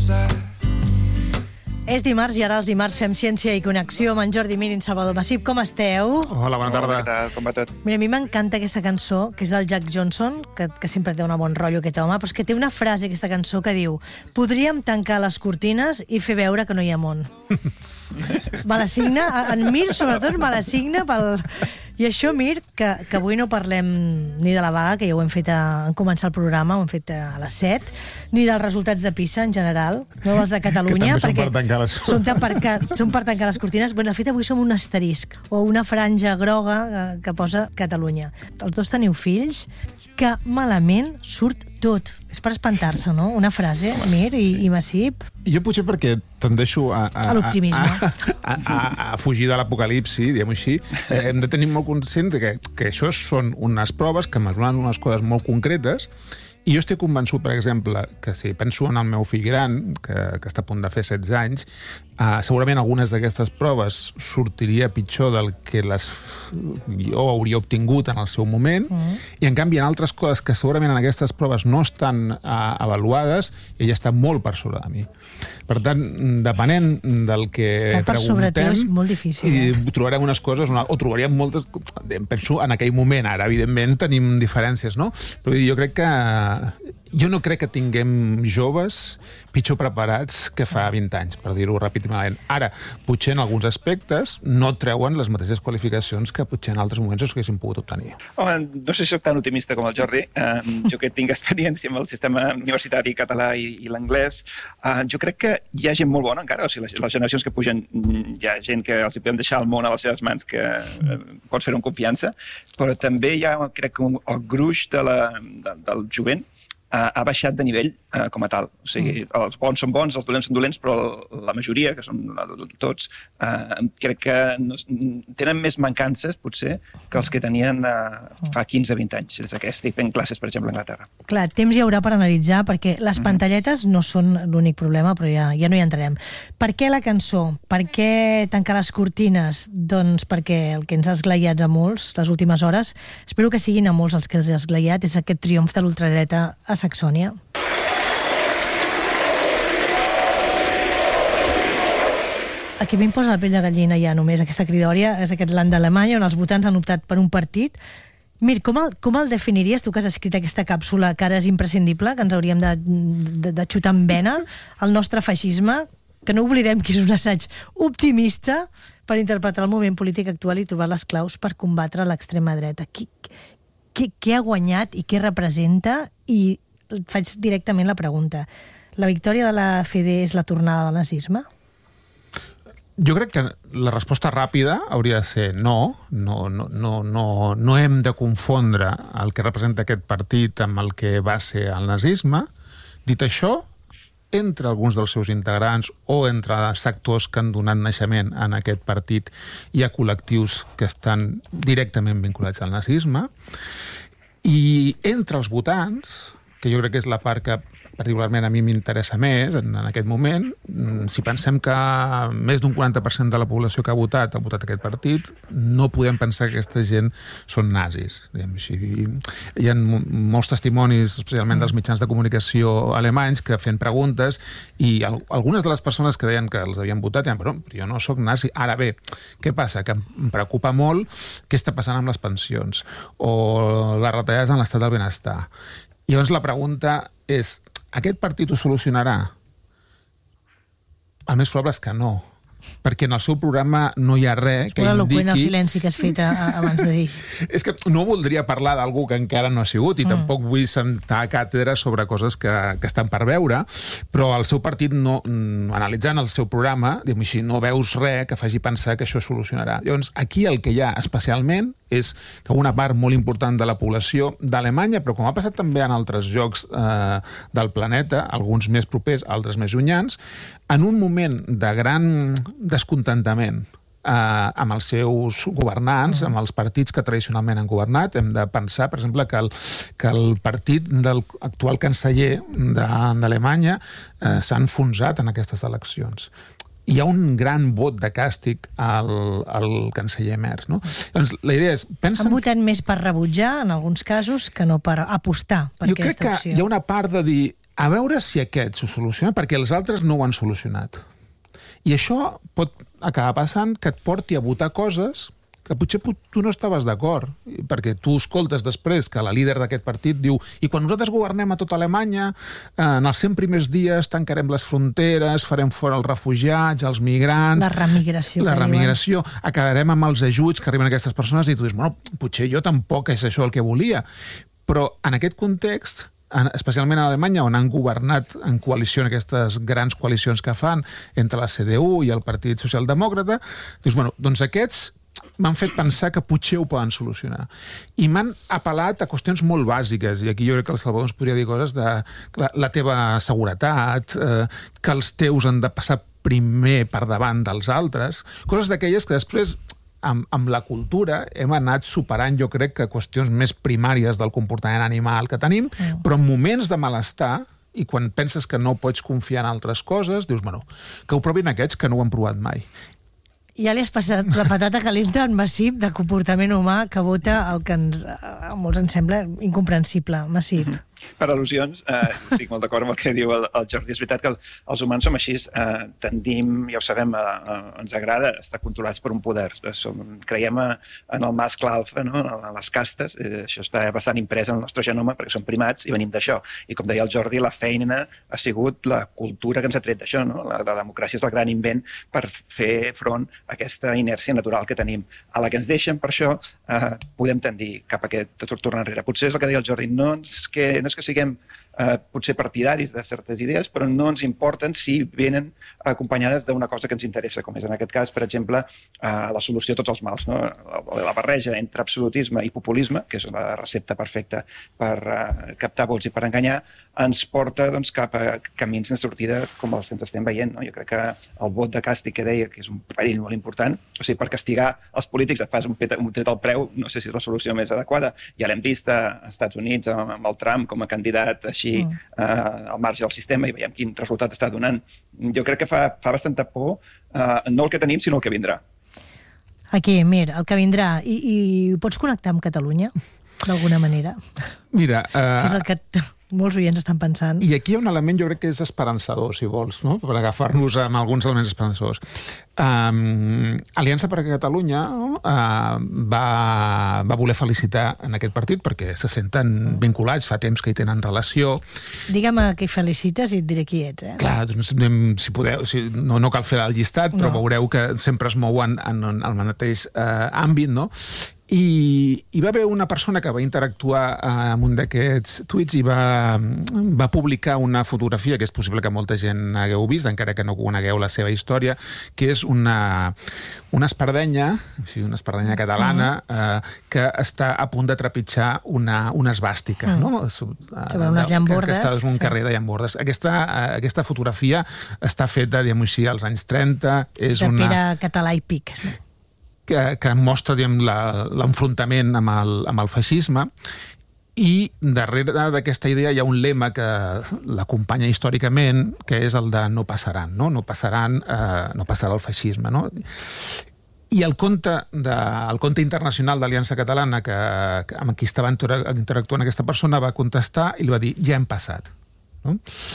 És dimarts i ara els dimarts fem ciència i connexió amb en Jordi Mir i en Salvador Massip. Com esteu? Hola, bona tarda. Hola, com va tot? Mira, a mi m'encanta aquesta cançó, que és del Jack Johnson, que sempre té un bon rotllo aquest home, però és que té una frase, aquesta cançó, que diu: podríem tancar les cortines i fer veure que no hi ha món. Me la signa, en Mir sobretot me la signa pel... I això, Mir, que avui no parlem ni de la vaga, que ja ho hem fet en començar el programa, ho hem fet a les 7, ni dels resultats de PISA en general, no dels de Catalunya, que també són per tancar les cortines. Bueno, de fet, avui som un asterisc, o una franja groga que posa Catalunya. Els dos teniu fills, que malament surt tot. És per espantar-se, no? Una frase, Mir i Massip. Jo potser perquè tendeixo a l'optimisme. A fugir de l'apocalipsi, diguem-ho així. Hem de tenir molt conscient que això són unes proves que mesuren unes coses molt concretes. I jo estic convençut, per exemple, que si penso en el meu fill gran, que està a punt de fer 16 anys, segurament algunes d'aquestes proves sortiria pitjor del que jo hauria obtingut en el seu moment, i en canvi en altres coses que segurament en aquestes proves no estan avaluades, ella està molt per sobre de mi. Per tant, depenent del que estar per sobre teu és molt difícil. I trobarem unes coses, o trobaríem moltes, penso, en aquell moment. Ara, evidentment, tenim diferències, no? Però jo crec que... Jo no crec que tinguem joves pitjor preparats que fa 20 anys, per dir-ho ràpidament. Ara, potser en alguns aspectes no treuen les mateixes qualificacions que potser en altres moments es haguessin pogut obtenir. Home, no sé si soc tan optimista com el Jordi. Jo que tinc experiència amb el sistema universitari català i l'anglès, jo crec que hi ha gent molt bona encara. O sigui, les generacions que pugen, hi ha gent que els hi podem deixar el món a les seves mans, que pots fer-ho amb confiança, però també hi ha, crec que el gruix del jovent ha baixat de nivell com a tal. O sigui, els bons són bons, els dolents són dolents, però la majoria, que són tots, crec que tenen més mancances, potser, que els que tenien fa 15-20 anys, des que estic fent classes, per exemple, a Anglaterra. Clar, temps hi haurà per analitzar, perquè les pantalletes no són l'únic problema, però ja no hi entrarem. Per què la cançó? Per què tancar les cortines? Doncs perquè el que ens ha esglaiat a molts les últimes hores, espero que siguin a molts els que els ha esglaiat, és aquest triomf de l'ultradreta a Saxònia. El que a mi em posa la pell de gallina ja només aquesta cridòria és aquest land d'Alemanya on els votants han optat per un partit. Mir, com el definiries, tu que has escrit aquesta càpsula que ara és imprescindible, que ens hauríem de xutar amb vena, el nostre feixisme, que no oblidem que és un assaig optimista per interpretar el moment polític actual i trobar les claus per combatre l'extrema dreta. Què ha guanyat i què representa? I faig directament la pregunta. La victòria de la FD és la tornada del nazisme? Jo crec que la resposta ràpida hauria de ser no. No hem de confondre el que representa aquest partit amb el que va ser el nazisme. Dit això, entre alguns dels seus integrants o entre sectors que han donat naixement en aquest partit hi ha col·lectius que estan directament vinculats al nazisme, i entre els votants, que jo crec que és la part que particularment a mi m'interessa més en aquest moment, si pensem que més d'un 40% de la població que ha votat aquest partit, no podem pensar que aquesta gent són nazis. Hi ha molts testimonis, especialment dels mitjans de comunicació alemanys, que fent preguntes, i algunes de les persones que deien que els havien votat deien, però jo no sóc nazi. Ara bé, què passa? Que em preocupa molt què està passant amb les pensions o les retallades en l'estat del benestar. I llavors la pregunta és: aquest partit ho solucionarà? El més probable és que no, perquè en el seu programa no hi ha res que indiqui... Eloqüent el silenci que has fet abans de dir. És que no voldria parlar d'algú que encara no ha sigut, i tampoc vull sentar càtedra sobre coses que estan per veure, però el seu partit, analitzant el seu programa, diguem així, no veus res que faci pensar que això solucionarà. Llavors, aquí el que hi ha especialment és que una part molt important de la població d'Alemanya, però com ha passat també en altres llocs del planeta, alguns més propers, altres més llunyans, en un moment de gran descontentament amb els seus governants, amb els partits que tradicionalment han governat, hem de pensar, per exemple, que el partit del actual canceller d'Alemanya s'ha enfonsat en aquestes eleccions. Hi ha un gran vot de càstig al canceller Merz, no? Doncs la idea és... Han votat més per rebutjar, en alguns casos, que no per apostar per aquesta opció. Jo crec que hi ha una part de dir a veure si aquest s'ho soluciona, perquè els altres no ho han solucionat. I això pot acabar passant que et porti a votar coses que potser tu no estaves d'acord, perquè tu escoltes després que la líder d'aquest partit diu i quan nosaltres governem a tota Alemanya, en els 100 primers dies tancarem les fronteres, farem fora els refugiats, els migrants... La remigració. Acabarem amb els ajuts que arriben a aquestes persones i tu dius, bueno, potser jo tampoc és això el que volia. Però en aquest context, especialment a Alemanya, on han governat en coalició, en aquestes grans coalicions que fan entre la CDU i el Partit Socialdemòcrata, dius, bueno, doncs aquests m'han fet pensar que potser ho poden solucionar. I m'han apel·lat a qüestions molt bàsiques, i aquí jo crec que el Salvador ens podria dir coses de la teva seguretat, que els teus han de passar primer per davant dels altres, coses d'aquelles que després amb la cultura hem anat superant, jo crec, que qüestions més primàries del comportament animal que tenim, però en moments de malestar, i quan penses que no pots confiar en altres coses, dius, bueno, que ho provin aquests que no ho han provat mai. Ja li has passat la patata calenta en Massip de comportament humà que vota el que a molts ens sembla incomprensible. Massip. Per al·lusions, estic molt d'acord amb el que diu el Jordi. És veritat que els humans som així, tendim, ja ho sabem, ens agrada estar controlats per un poder. Creiem en el mascle alfa, no? En les castes, això està bastant imprès en el nostre genoma perquè som primats i venim d'això. I com deia el Jordi, la feina ha sigut la cultura que ens ha tret d'això, no? La democràcia és el gran invent per fer front a aquesta inèrcia natural que tenim. A la que ens deixen, per això, podem tendir cap a aquest tornar enrere. Potser és el que deia el Jordi, no és que siguem potser partidaris de certes idees, però no ens importen si venen acompanyades d'una cosa que ens interessa, com és en aquest cas, per exemple, la solució a tots els mals, no? La barreja entre absolutisme i populisme, que és una recepta perfecta per captar vots i per enganyar, ens porta doncs, cap a camins de sortida com els que ens estem veient. No? Jo crec que el vot de càstig que deia, que és un perill molt important, o sigui, per castigar els polítics et fas un tret al preu, no sé si és la solució més adequada. Ja l'hem vist als Estats Units amb el Trump com a candidat així al marge del sistema i veiem quin resultat està donant. Jo crec que fa bastanta por, no el que tenim, sinó el que vindrà. Aquí, mira, el que vindrà. I pots connectar amb Catalunya, d'alguna manera? Mira... és el que molts oients estan pensant. I aquí hi ha un element, jo crec que és esperançador, si vols, no? Per agafar-nos amb alguns elements esperançadors. Aliança per Catalunya va voler felicitar en aquest partit perquè se senten vinculats, fa temps que hi tenen relació. Digue'm a qui felicites i et diré qui ets. Clar, doncs, si podeu, no cal fer el llistat, però veureu que sempre es mouen en el mateix àmbit, no? I hi va haver una persona que va interactuar amb un d'aquests tuits i va publicar una fotografia que és possible que molta gent hagueu vist, encara que no conegueu la seva història, que és una espardenya catalana que està a punt de trepitjar una esvàstica, no? Unes llambordes. Que està en un carrer de llambordes. Aquesta fotografia està feta, diguem-ho així, als anys 30. És de Pere Català i Pic. Que mostra l'enfrontament amb el feixisme, i darrere d'aquesta idea hi ha un lema que l'acompanya històricament, que és el de no passaran, no? No passarà el feixisme, no? I el compte internacional d'Aliança Catalana, amb qui estava interactuant aquesta persona, va contestar i li va dir, ja hem passat. No?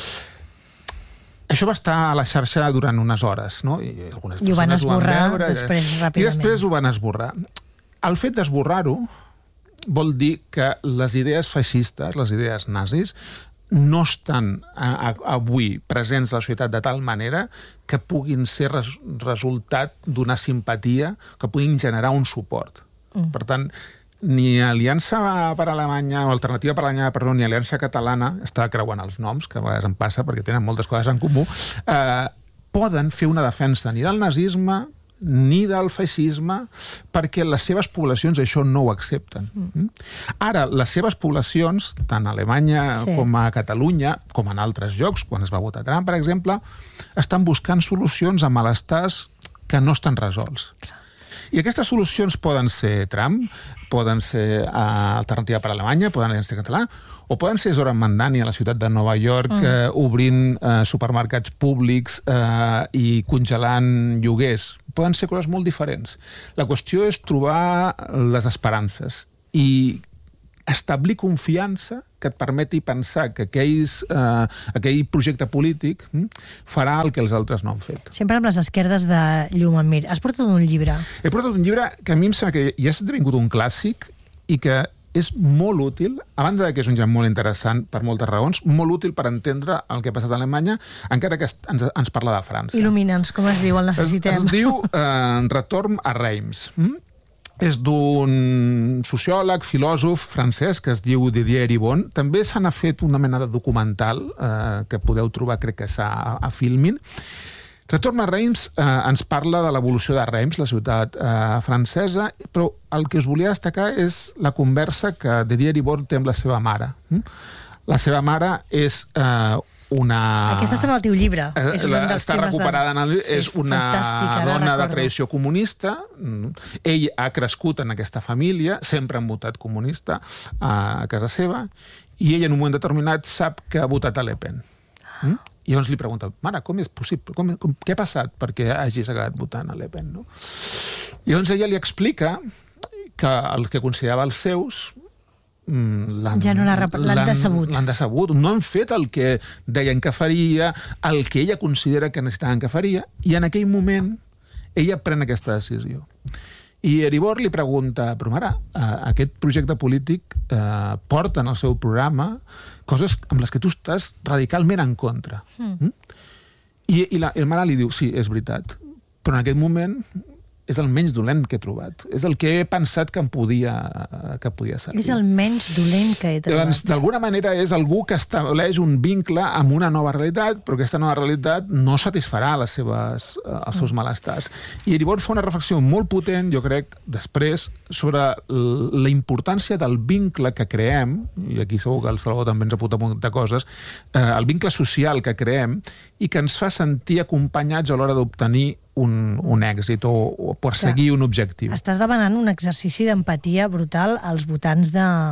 Això va estar a la xarxa durant unes hores, no? I ho van esborrar després ràpidament. I després ho van esborrar. El fet d'esborrar-ho vol dir que les idees feixistes, les idees nazis, no estan avui presents a la societat de tal manera que puguin ser resultat d'una simpatia, que puguin generar un suport. Per tant, ni Aliança per Alemanya o Alternativa per Alemanya, perdó, ni Aliança Catalana, està creuant els noms, que a vegades em passa perquè tenen moltes coses en comú, poden fer una defensa ni del nazisme ni del feixisme perquè les seves poblacions això no ho accepten. Ara, les seves poblacions, tant a Alemanya com a Catalunya, com en altres llocs, quan es va votar Trump, per exemple, estan buscant solucions a malestars que no estan resolts. I aquestes solucions poden ser Trump, poden ser Alternativa per Alemanya, poden ser Català, o poden ser Zoran Mandani a la ciutat de Nova York obrint supermercats públics i congelant lloguers. Poden ser coses molt diferents. La qüestió és trobar les esperances i establir confiança que et permeti pensar que aquell projecte polític farà el que els altres no han fet. Sempre amb les esquerdes de llum, Mir. Has portat un llibre? He portat un llibre que a mi em sembla que ja ha esdevingut un clàssic i que és molt útil, a banda que és un llibre molt interessant per moltes raons, molt útil per entendre el que ha passat a Alemanya, encara que ens parla de França. Il·lumina'ns, com es diu, el necessitem. Es diu Retorn a Reims. És d'un sociòleg, filòsof francès que es diu Didier Eribon. També se n'ha fet una mena de documental que podeu trobar, crec que a Filmin. Retorn a Reims ens parla de l'evolució de Reims, la ciutat francesa, però el que us volia destacar és la conversa que Didier Eribon té amb la seva mare. La seva mare és una... Aquesta està en el teu llibre. Està recuperada en el llibre. És una dona de tradició comunista. Ell ha crescut en aquesta família, sempre han votat comunista a casa seva, i ell en un moment determinat sap que ha votat a Le Pen. I llavors li pregunta, mare, com és possible? Què ha passat perquè hagis acabat votant a Le Pen? No? I llavors ella li explica que el que considerava els seus l'han decebut. L'han decebut. No han fet el que deien que faria, el que ella considera que necessitaven que faria, i en aquell moment ella pren aquesta decisió. I Eribor li pregunta, però mare, aquest projecte polític porta en el seu programa coses amb les que tu estàs radicalment en contra. I la mare li diu, sí, és veritat, però en aquest moment és el menys dolent que he trobat. És el que he pensat que em podia servir. És el menys dolent que he trobat. Llavors, d'alguna manera és algú que estableix un vincle amb una nova realitat, però aquesta nova realitat no satisfarà els seus malestars. I Eribon fa una reflexió molt potent, jo crec, després, sobre la importància del vincle que creem, i aquí segur que el Salvador també ens apunta moltes coses, el vincle social que creem i que ens fa sentir acompanyats a l'hora d'obtenir un èxit o perseguir un objectiu. Estàs demanant un exercici d'empatia brutal als votants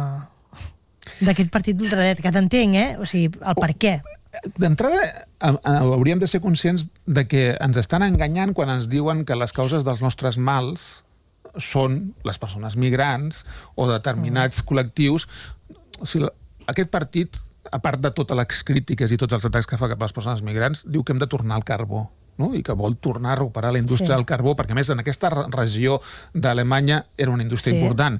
d'aquest partit d'ultradret, que t'entenc, O sigui, el per què. D'entrada, hauríem de ser conscients de que ens estan enganyant quan ens diuen que les causes dels nostres mals són les persones migrants o determinats col·lectius. O sigui, aquest partit, a part de totes les crítiques i tots els atacs que fa cap a les persones migrants, diu que hem de tornar al carbó, no? I que vol tornar a recuperar la indústria del carbó, perquè a més en aquesta regió d'Alemanya era una indústria important.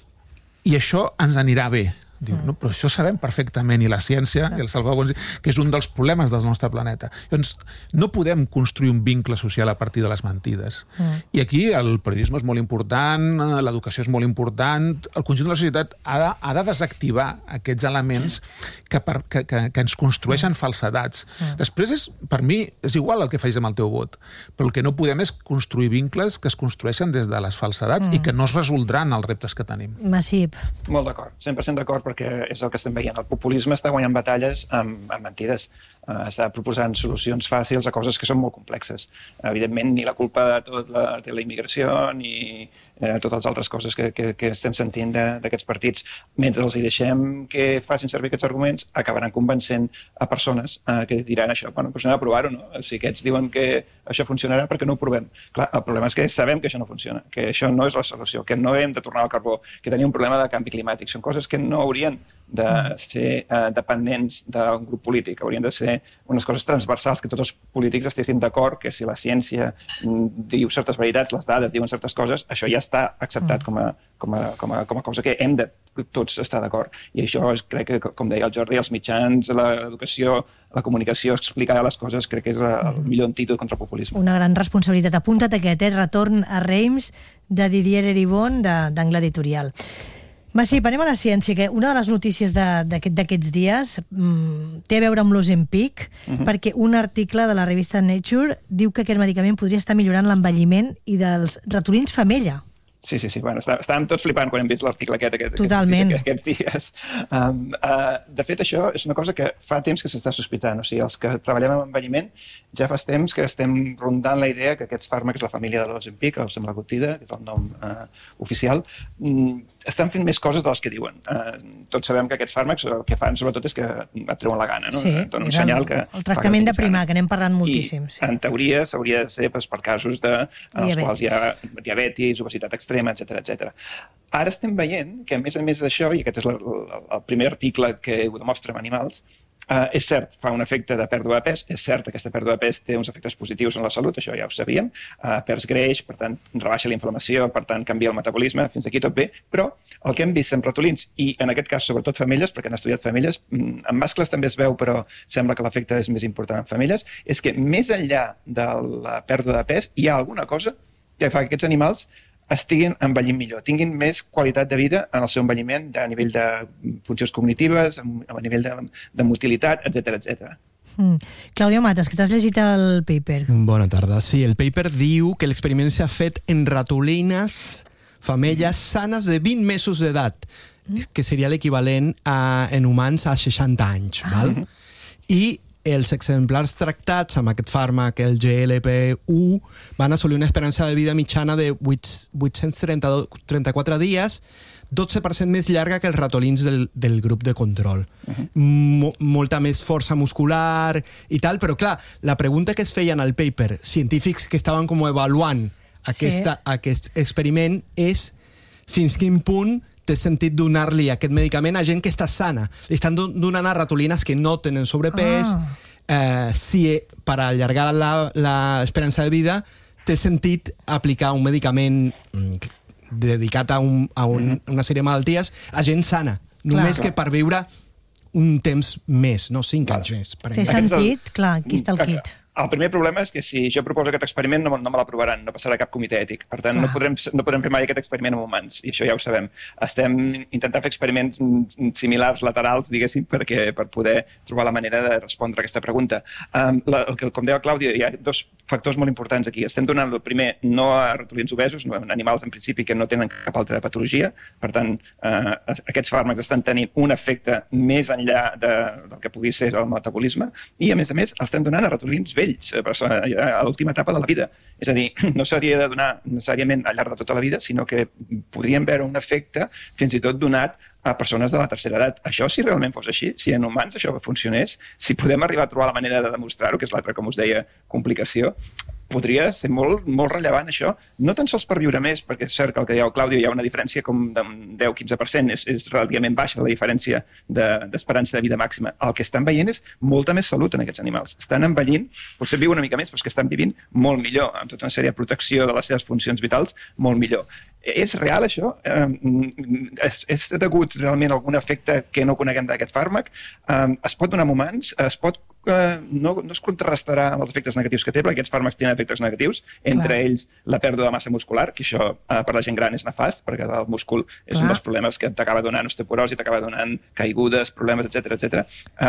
I això ens anirà bé. Diu, no, però això sabem perfectament, i la ciència, i el Salvador, que és un dels problemes del nostre planeta. Llavors, no podem construir un vincle social a partir de les mentides. I aquí el periodisme és molt important, l'educació és molt important, el conjunt de la societat ha de desactivar aquests elements que ens construeixen falsedats. Després, per mi, és igual el que facis amb el teu vot, però el que no podem és construir vincles que es construeixen des de les falsedats i que no es resoldran els reptes que tenim. Massip. Molt d'acord, 100% d'acord, perquè és el que estem veient. El populisme està guanyant batalles amb mentides. Està proposant solucions fàcils a coses que són molt complexes. Evidentment, ni la culpa de tot de la immigració, ni totes les altres coses que estem sentint d'aquests partits. Mentre els hi deixem que facin servir aquests arguments, acabaran convencent a persones que diran això, bueno, doncs anem a provar-ho, no? Si aquests diuen que això funcionarà, perquè no ho provem? Clar, el problema és que sabem que això no funciona, que això no és la solució, que no hem de tornar al carbó, que tenim un problema de canvi climàtic. Són coses que no haurien de ser dependents d'un grup polític, haurien de ser unes coses transversals, que tots els polítics estiguessin d'acord que si la ciència diu certes veritats, les dades diuen certes coses, això ja està acceptat com a cosa que hem de tots estar d'acord. I això crec que, com deia el Jordi, els mitjans, l'educació, la comunicació, explicar les coses, crec que és el millor antídot contra el populisme. Una gran responsabilitat. Apunta't aquest, Retorn a Reims, de Didier Eribon, d'Angle Editorial. Massip, anem a la ciència, que una de les notícies d'aquests dies té a veure amb l'Ozempic, perquè un article de la revista Nature diu que aquest medicament podria estar millorant l'envelliment i dels ratolins femella. Sí. Bueno, estàvem tots flipant quan hem vist l'article aquests dies. De fet, això és una cosa que fa temps que s'està sospitant. O sigui, els que treballem amb envelliment ja fa temps que estem rondant la idea que aquests fàrmacs, la família de l'Ozempic, el semaglutida, que és el nom oficial, estan fent més coses de les que diuen. Tots sabem que aquests fàrmacs el que fan sobretot és que et treuen la gana, no? Sí, Donen un és senyal que el tractament de primar, que n'hem parlat moltíssim. I en teoria s'hauria de ser per casos en els quals hi ha diabetis, obesitat extrema, etc. Ara estem veient que, a més d'això, i aquest és el primer article que ho demostra amb animals, és cert, fa un efecte de pèrdua de pes, és cert que aquesta pèrdua de pes té uns efectes positius en la salut, això ja ho sabíem, perds greix, per tant, rebaixa la inflamació, per tant, canvia el metabolisme, fins aquí tot bé, però el que hem vist en ratolins, i en aquest cas sobretot femelles, perquè han estudiat femelles, en mascles també es veu, però sembla que l'efecte és més important en femelles, és que més enllà de la pèrdua de pes hi ha alguna cosa que fa que aquests animals estiguin envellint millor, tinguin més qualitat de vida en el seu envelliment a nivell de funcions cognitives, a nivell de motilitat, etc. Claudio Matas, que t'has llegit el paper. Bona tarda. Sí, el paper diu que l'experiment s'ha fet en ratolines femelles sanes de 20 mesos d'edat, que seria l'equivalent en humans a 60 anys. Val? I els exemplars tractats amb aquest fàrmac, el GLP-1, van assolir una esperança de vida mitjana de 834 dies, 12% més llarga que els ratolins del grup de control. Molta més força muscular i tal, però clar, la pregunta que es feien al paper, científics que estaven com avaluant aquest experiment, és fins quin punt té sentit donar-li aquest medicament a gent que està sana. Li estan donant a ratolines que no tenen sobrepès, si per allargar l'esperança de vida té sentit aplicar un medicament dedicat a una sèrie de malalties a gent sana, només que per viure un temps més, no 5 anys més. Té sentit? Clar, aquí està el kit. El primer problema és que si jo proposo aquest experiment no me l'aprovaran, no passarà cap comitè ètic. Per tant, no podrem fer mai aquest experiment amb humans, i això ja ho sabem. Estem intentant fer experiments similars, laterals, diguéssim, per poder trobar la manera de respondre a aquesta pregunta. Com deia Clàudia, hi ha dos factors molt importants aquí. Estem donant, el primer, no a ratolins obesos, animals en principi que no tenen cap altra patologia. Per tant, aquests fàrmacs estan tenint un efecte més enllà del que pugui ser el metabolisme, i a més, estem donant a ratolins vells, a l'última etapa de la vida. És a dir, no s'hauria de donar necessàriament al llarg de tota la vida, sinó que podríem veure un efecte fins i tot donat a persones de la tercera edat. Això, si realment fos així, si en humans això funcionés, si podem arribar a trobar la manera de demostrar-ho, que és l'altra, com us deia, complicació, podria ser molt rellevant això, no tan sols per viure més, perquè és cert que el que deia el Clàudio, hi ha una diferència com de 10-15%, és relativament baixa la diferència d'esperança de vida màxima. El que estan veient és molta més salut en aquests animals. Estan envellint, potser viuen una mica més, però és que estan vivint molt millor, amb tota una sèrie de protecció de les seves funcions vitals, molt millor. És real, això? És degut realment a algun efecte que no coneguem d'aquest fàrmac? Es pot donar en humans? No es contrarrestarà amb els efectes negatius que té, perquè aquests fàrmacs tenen efectes negatius, entre ells la pèrdua de massa muscular, que això per la gent gran és nefast, perquè el múscul és un dels problemes que t'acaba donant osteoporosi, t'acaba donant caigudes, problemes, etc.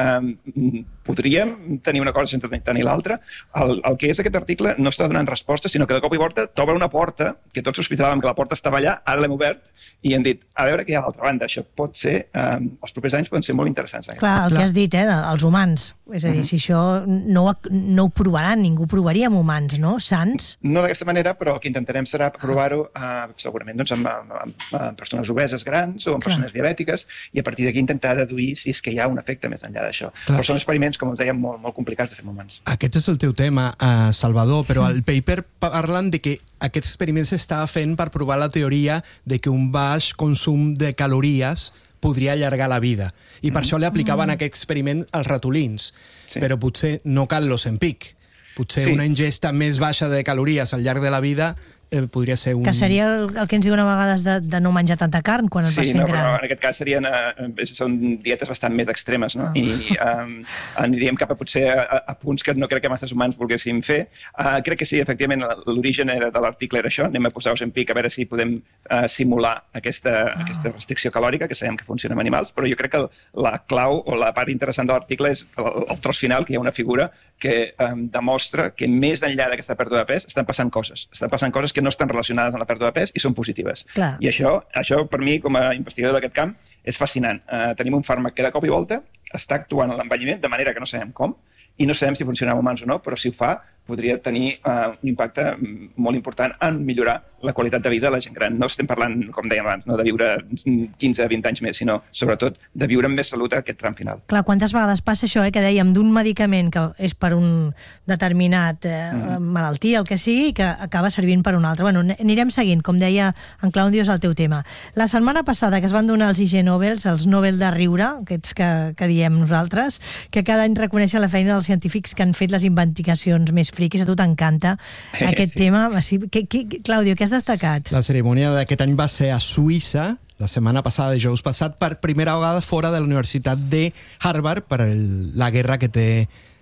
Podríem tenir una cosa sense tenir l'altra. El que és aquest article no està donant resposta, sinó que de cop i volta t'obre una porta, que tots sospitàvem que la porta estava allà, ara l'hem obert, i hem dit, a veure què hi ha a l'altra banda. Això pot ser, els propers anys poden ser molt interessants. Clar, el que has dit, els humans. És a dir, si això no ho provaran, ningú ho provaria amb humans, no? Sants? No d'aquesta manera, però el que intentarem serà provar-ho segurament amb persones obeses grans o amb persones diabètiques, i a partir d'aquí intentar deduir si és que hi ha un efecte més enllà d'això. Però són experiments, com us dèiem, molt complicats de fer amb humans. Aquest és el teu tema, Salvador, però al paper parlen de que aquest experiment s'estava fent per provar la teoria de que un baix consum de calories podria allargar la vida. I per això li aplicaven aquest experiment als ratolins. Però potser no cal l'Ozempic. Potser una ingesta més baixa de calories al llarg de la vida podria ser un... Que seria el que ens diuen a vegades de no menjar tanta carn quan et vas fent gran. En aquest cas són dietes bastant més extremes, no? I aniríem cap a potser a punts que no crec que masses humans volguéssim fer. Crec que sí, efectivament, l'origen de l'article era això. Anem a posar Ozempic a veure si podem simular aquesta restricció calòrica, que sabem que funciona amb animals, però jo crec que la clau o la part interessant de l'article és el tros final, que hi ha una figura que demostra que més enllà d'aquesta pèrdua de pes estan passant coses que no estan relacionades amb la pèrdua de pes i són positives. I això per mi, com a investigador d'aquest camp, és fascinant. Tenim un fàrmac que de cop i volta està actuant en l'envelliment de manera que no sabem com, i no sabem si funciona amb humans o no, però si ho fa podria tenir un impacte molt important en millorar la qualitat de vida de la gent gran. No estem parlant, com dèiem abans, no de viure 15-20 anys més, sinó, sobretot, de viure amb més salut a aquest tram final. Clar, quantes vegades passa això, que dèiem, d'un medicament que és per un determinat malaltia, el que sigui, que acaba servint per un altre. Bueno, anirem seguint, com deia en Claudio, és el teu tema. La setmana passada que es van donar els IG Nobels, els Nobel de riure, aquests que diem nosaltres, que cada any reconeixen la feina dels científics que han fet les investigacions més friquis. A tu t'encanta aquest tema. Claudio, què has destacat? La cerimònia d'aquest any va ser a Suïssa, la setmana passada, dijous passat, per primera vegada fora de la Universitat de Harvard per la guerra que té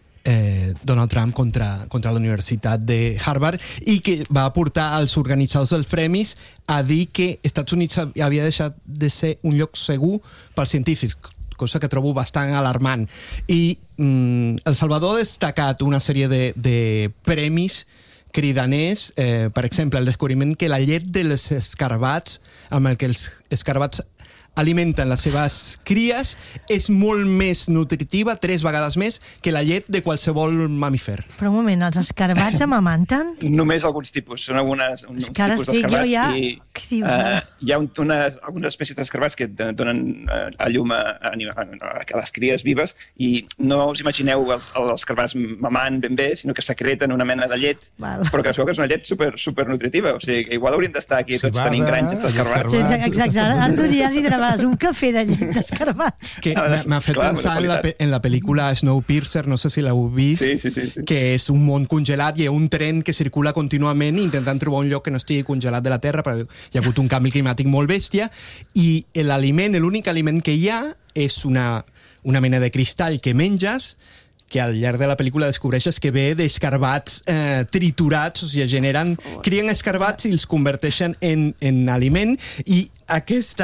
Donald Trump contra la Universitat de Harvard, i que va portar els organitzadors dels premis a dir que Estats Units havia deixat de ser un lloc segur pels científics, cosa que trobo bastant alarmant. I El Salvador ha destacat una sèrie de premis cridaners, per exemple, el descobriment que la llet dels escarabats, amb el que els escarabats alimenten les seves cries, és molt més nutritiva, 3 vegades més, que la llet de qualsevol mamífer. Però un moment, els escarabats amamanten? Només alguns tipus, són uns tipus d'escarbats. Què dius? Hi ha algunes espècies d'escarbats que donen a llum a les cries vives, i no us imagineu els escarbats mamant ben bé, sinó que secreten una mena de llet, però que es veu que és una llet super nutritiva. O sigui, igual hauríem d'estar aquí tots tenint granges d'escarbats. Exacte, ara tu diries i un cafè de llet d'escarbat. M'ha fet pensar en la pel·lícula Snowpiercer, no sé si l'heu vist, que és un món congelat i hi ha un tren que circula contínuament intentant trobar un lloc que no estigui congelat de la Terra, perquè hi ha hagut un canvi climàtic molt bèstia, i l'únic aliment que hi ha és una mena de cristall que menges, que al llarg de la pel·lícula descobreixes que ve d'escarbats triturats, o sigui, crien escarbats i els converteixen en aliment, i aquest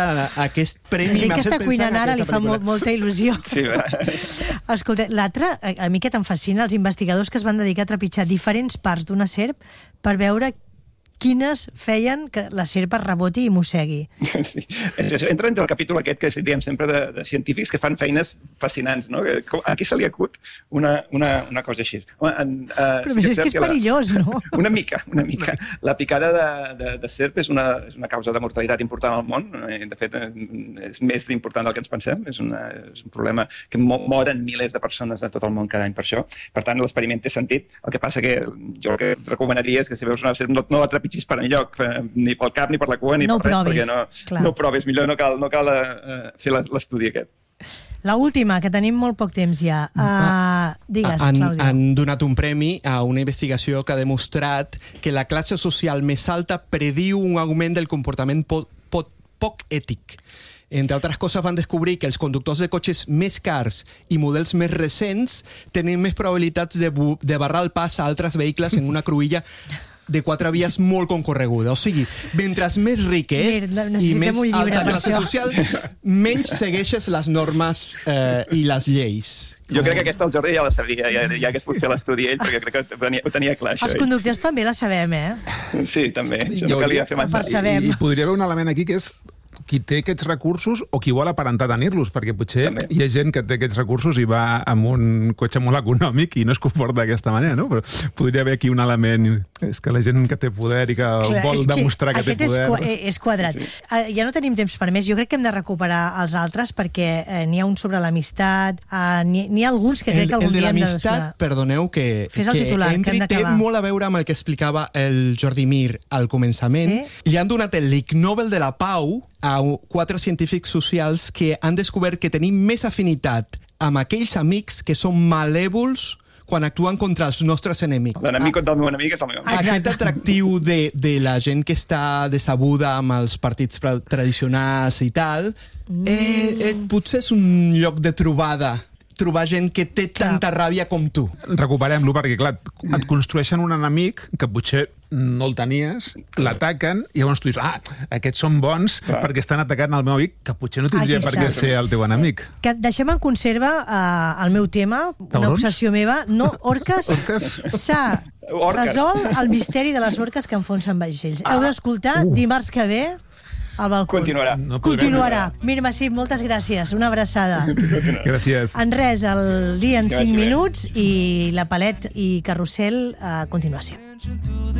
premi m'ha fet pensar en aquesta pel·lícula. Aquesta cuinant ara li fa molta il·lusió. Sí, escolta, l'altre, a mi que em fascina, els investigadors que es van dedicar a trepitjar diferents parts d'una serp per veure quines feien que la serp es reboti i mossegui. Sí. Entra entre el capítol aquest que diem sempre de científics que fan feines fascinants, no? A qui se li acut una cosa així? Però més és que és perillós, no? Una mica. La picada de serp és una causa de mortalitat important al món. De fet, és més important del que ens pensem. És un problema que moren milers de persones a tot el món cada any per això. Per tant, l'experiment té sentit. El que passa que jo el que et recomanaria és que si veus una serp no la trepitgis per enlloc, ni pel cap, ni per la cua, ni per res, perquè no ho provis. Millor no cal fer l'estudi aquest. La última, que tenim molt poc temps ja. Digues, Claudio. Han donat un premi a una investigació que ha demostrat que la classe social més alta prediu un augment del comportament poc ètic. Entre altres coses, van descobrir que els conductors de cotxes més cars i models més recents tenen més probabilitats de barrar el pas a altres vehicles en una cruïlla de 4 vies molt concorreguda. O sigui, mentre més ric ets i més alta classe social, menys segueixes les normes i les lleis. Jo crec que aquesta el Jordi ja la sabia, ja hagués pot fer l'estudi ell, perquè crec que ho tenia clar, això. Els conductors també la sabem, Sí, també. Això no calia fer massa. I podria haver un element aquí que és qui té aquests recursos o qui vol aparentar tenir-los, perquè potser hi ha gent que té aquests recursos i va amb un cotxe molt econòmic i no es comporta d'aquesta manera, no? Però podria haver aquí un element, és que la gent que té poder i que vol demostrar que té poder... Aquest és quadrat. Ja no tenim temps per més, jo crec que hem de recuperar els altres perquè n'hi ha un sobre l'amistat, n'hi ha alguns que crec que algun dia hem de desvelar. El de l'amistat, perdoneu que entri, té molt a veure amb el que explicava el Jordi Mir al començament. Li han donat el Ig Nobel de la Pau a 4 científics socials que han descobert que tenim més afinitat amb aquells amics que són malèvols quan actuen contra els nostres enemics. L'enemic contra el meu enemic és el meu amic. Aquest atractiu de la gent que està decebuda amb els partits tradicionals i tal, potser és un lloc de trobar gent que té tanta ràbia com tu. Recuperem-lo, perquè, clar, et construeixen un enemic que potser no el tenies, l'ataquen, i llavors tu dius, aquests són bons perquè estan atacant el meu amic, que potser no tindria per què ser el teu enemic. Que deixem en conserva el meu tema, una obsessió meva. No, orques. S'ha resolt el misteri de les orques que enfonsen vaixells. Heu d'escoltar dimarts que ve al balcó. Continuarà. Mirma, sí, moltes gràcies. Una abraçada. Gràcies. En res, el dia en 5 minuts i la Palet i Carrusel a continuació.